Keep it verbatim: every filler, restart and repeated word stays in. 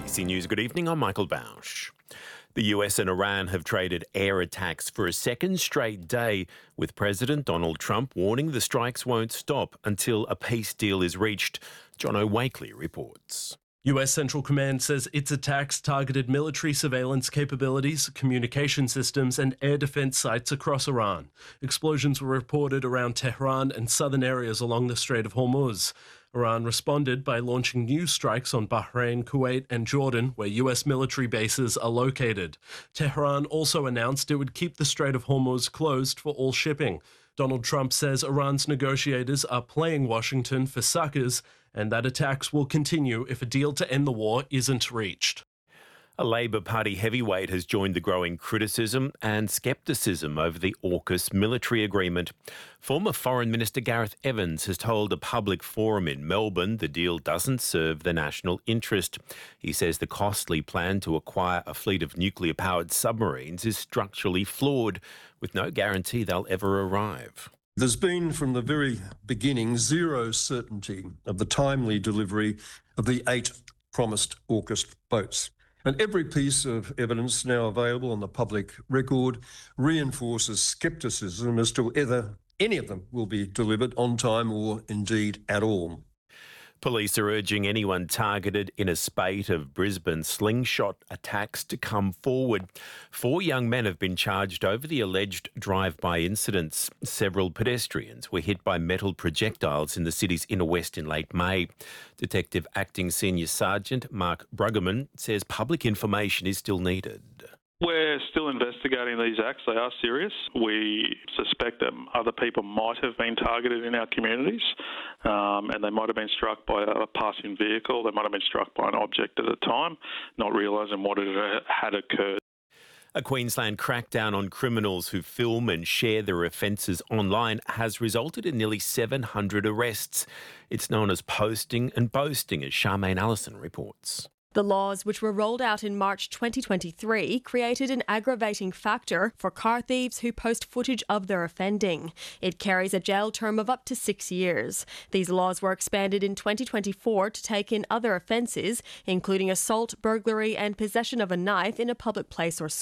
C News, good evening. I'm Michael Bausch. The U S and Iran have traded air attacks for a second straight day, with President Donald Trump warning the strikes won't stop until a peace deal is reached. John O'Wakely reports. U S Central Command says its attacks targeted military surveillance capabilities, communication systems and air defense sites across Iran. Explosions were reported around Tehran and southern areas along the Strait of Hormuz. Iran responded by launching new strikes on Bahrain, Kuwait and Jordan, where U S military bases are located. Tehran also announced it would keep the Strait of Hormuz closed for all shipping. Donald Trump says Iran's negotiators are playing Washington for suckers and that attacks will continue if a deal to end the war isn't reached. A Labor Party heavyweight has joined the growing criticism and scepticism over the AUKUS military agreement. Former Foreign Minister Gareth Evans has told a public forum in Melbourne the deal doesn't serve the national interest. He says the costly plan to acquire a fleet of nuclear-powered submarines is structurally flawed, with no guarantee they'll ever arrive. There's been, from the very beginning, zero certainty of the timely delivery of the eight promised AUKUS boats. And every piece of evidence now available on the public record reinforces scepticism as to whether any of them will be delivered on time or indeed at all. Police are urging anyone targeted in a spate of Brisbane slingshot attacks to come forward. Four young men have been charged over the alleged drive-by incidents. Several pedestrians were hit by metal projectiles in the city's inner west in late May. Detective Acting Senior Sergeant Mark Bruggeman says public information is still needed. We're still investigating these acts. They are serious. We suspect that other people might have been targeted in our communities um, and they might have been struck by a passing vehicle. They might have been struck by an object at the time, not realising what had, had occurred. A Queensland crackdown on criminals who film and share their offences online has resulted in nearly seven hundred arrests. It's known as posting and boasting, as Charmaine Allison reports. The laws, which were rolled out in March twenty twenty-three, created an aggravating factor for car thieves who post footage of their offending. It carries a jail term of up to six years. These laws were expanded in twenty twenty-four to take in other offences, including assault, burglary and possession of a knife in a public place or school.